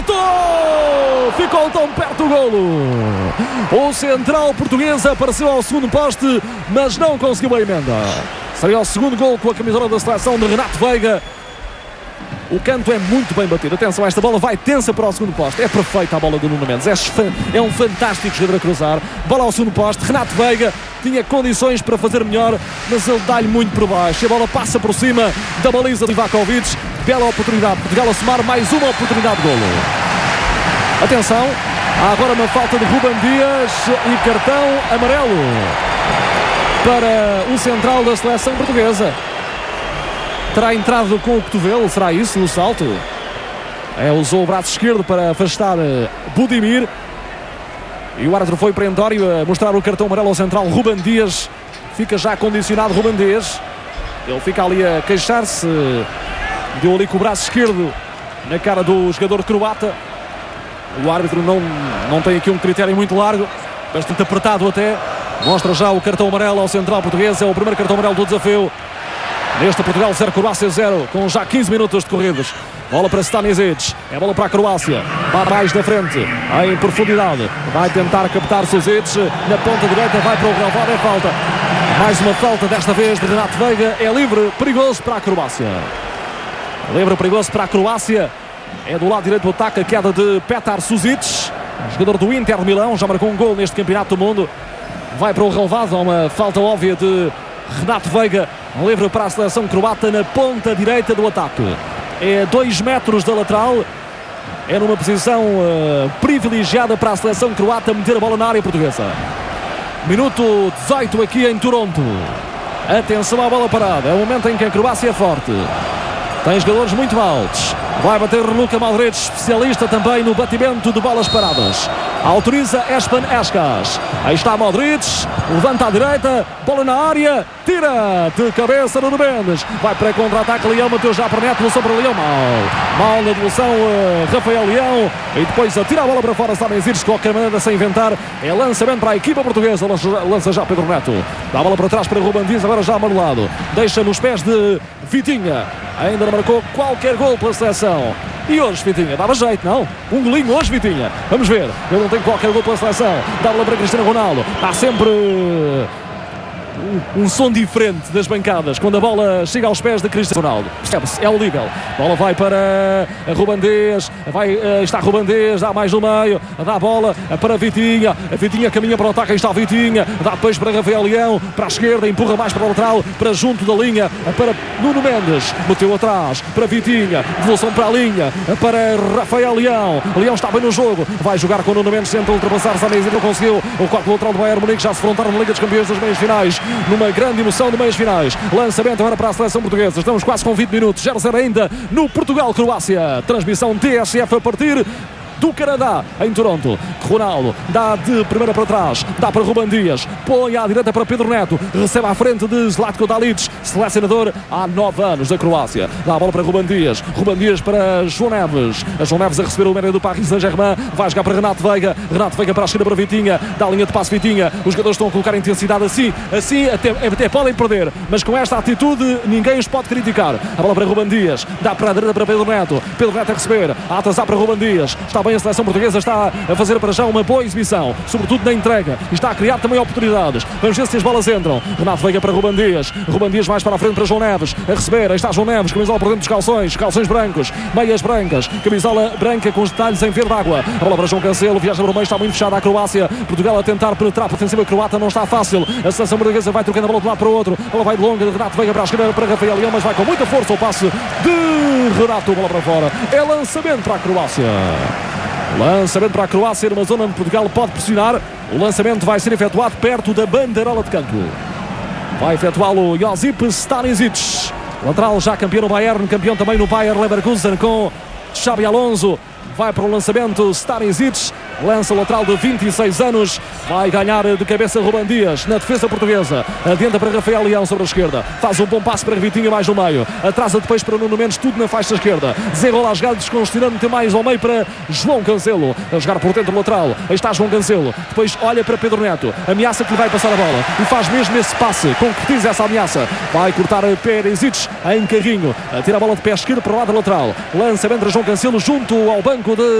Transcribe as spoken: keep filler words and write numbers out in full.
Renato! Ficou tão perto o golo. O central português apareceu ao segundo poste, mas não conseguiu a emenda. Seria o segundo golo com a camisola da seleção de Renato Veiga. O canto é muito bem batido. Atenção, esta bola vai tensa para o segundo poste. É perfeita a bola do Nuno Mendes. É, é um fantástico jogador a cruzar. Bola ao segundo poste. Renato Veiga tinha condições para fazer melhor, mas ele dá-lhe muito por baixo. A bola passa por cima da baliza de Ivakovic. Bela oportunidade. Portugal a somar mais uma oportunidade de golo. Atenção. Há agora uma falta de Ruben Dias e cartão amarelo para o central da seleção portuguesa. Terá entrado com o cotovelo, será isso, no salto? É, usou o braço esquerdo para afastar uh, Budimir. E o árbitro foi perentório a mostrar o cartão amarelo ao central. Ruben Dias fica já condicionado. Ruben Dias, ele fica ali a queixar-se. Deu ali com o braço esquerdo na cara do jogador croata. O árbitro não, não tem aqui um critério muito largo, bastante apertado até. Mostra já o cartão amarelo ao central português. É o primeiro cartão amarelo do desafio. Neste Portugal zero, Croácia zero, com já quinze minutos de corridos. Bola para Stanisic, é bola para a Croácia. Vai mais na frente, em profundidade. Vai tentar captar Suzic na ponta direita, vai para o relvado, é falta. Mais uma falta, desta vez de Renato Veiga. É livre, perigoso para a Croácia. Livre, perigoso para a Croácia. É do lado direito do ataque a queda de Petar Suzic, jogador do Inter de Milão, já marcou um gol neste campeonato do mundo. Vai para o relvado, há uma falta óbvia de Renato Veiga. Livre para a seleção croata na ponta direita do ataque. É dois metros da lateral. É numa posição uh, privilegiada para a seleção croata meter a bola na área portuguesa. Minuto dezoito aqui em Toronto. Atenção à bola parada. É o momento em que a Croácia é forte. Tem jogadores muito altos. Vai bater Luka Modric, especialista também no batimento de bolas paradas. Autoriza Espan Escas. Aí está Modric, levanta à direita, bola na área, tira de cabeça no Mendes. Vai para contra-ataque, Leão, Mateus já permite, devolução para Leão, mal. Mal na devolução, uh, Rafael Leão. E depois atira a bola para fora, Stanisic, de qualquer maneira sem inventar. É lançamento para a equipa portuguesa, lança já Pedro Neto. Dá a bola para trás para Ruben Dias, agora já amarelado. Deixa nos pés de Vitinha. Ainda não marcou qualquer gol pela seleção. E hoje, Vitinha, dava jeito, não? Um golinho hoje, Vitinha. Vamos ver. Ele não tem qualquer gol pela seleção. Dá a bola para Cristiano Ronaldo. Há sempre um, um som diferente das bancadas quando a bola chega aos pés de Cristiano Ronaldo. Percebe-se, é audível. A bola vai para Ruben Dias. Vai, uh, está Ruben Dias, dá mais no meio. Dá a bola para Vitinha. A Vitinha caminha para o ataque. Aí está a Vitinha. Dá depois para Rafael Leão. Para a esquerda, empurra mais para o lateral. Para junto da linha. Para Nuno Mendes. Meteu atrás. Para Vitinha. Devolução para a linha. Para Rafael Leão. Leão está bem no jogo. Vai jogar com o Nuno Mendes. Tenta ultrapassar Stanisic. Não conseguiu. O quarto lateral do Bayern Munique já se frontaram na Liga dos Campeões das meias finais. Numa grande emoção de meias finais. Lançamento agora para a seleção portuguesa. Estamos quase com vinte minutos. zero a zero ainda no Portugal-Croácia. Transmissão T S F a partir do Canadá, em Toronto. Ronaldo dá de primeira para trás, dá para Ruben Dias, põe à direita para Pedro Neto, recebe à frente de Zlatko Dalic, selecionador há nove anos da Croácia. Dá a bola para Ruben Dias, Ruben Dias para João Neves, a João Neves a receber o médio do Paris Saint-Germain, vai jogar para Renato Veiga, Renato Veiga para a esquerda para Vitinha, dá a linha de passe Vitinha, os jogadores estão a colocar intensidade assim, assim até, até podem perder, mas com esta atitude ninguém os pode criticar. A bola para Ruben Dias, dá para a direita para Pedro Neto, Pedro Neto a receber, a atrasar para Ruben Dias, está bem a seleção portuguesa, está a fazer para já uma boa exibição, sobretudo na entrega, e está a criar também oportunidades. Vamos ver se as bolas entram. Renato Veiga para Ruben Dias, Ruben Dias mais para a frente para João Neves, a receber, aí está João Neves, camisola por dentro dos calções, calções brancos, meias brancas, camisola branca com os detalhes em verde água. A bola para João Cancelo, viaja para o meio, está muito fechada a Croácia, Portugal a tentar penetrar por cima croata, não está fácil. A seleção portuguesa vai trocando a bola de um lado para o outro, a bola vai de longa de Renato Veiga para a esquerda para Rafael Leão, mas vai com muita força o passe de Renato, bola para fora. É lançamento para a Croácia. Lançamento para a Croácia numa zona onde Portugal pode pressionar. O lançamento vai ser efetuado perto da bandeirola de canto. Vai efetuá-lo Josip Stanisic, lateral já campeão no Bayern, campeão também no Bayer Leverkusen com Xabi Alonso. Vai para o lançamento Stanisic, lança o lateral de vinte e seis anos, vai ganhar de cabeça Ruben Dias na defesa portuguesa, adianta para Rafael Leão sobre a esquerda, faz um bom passo para Vitinha mais no meio, atrasa depois para Nuno Mendes, tudo na faixa esquerda, desenrola as jogadas, descongestionando, tem mais ao meio para João Cancelo, a jogar por dentro do lateral, aí está João Cancelo, depois olha para Pedro Neto, ameaça que lhe vai passar a bola, e faz mesmo esse passe, concretiza essa ameaça, vai cortar Perisic em carrinho, tira a bola de pé esquerdo para o lado lateral, lançamento para João Cancelo junto ao banco de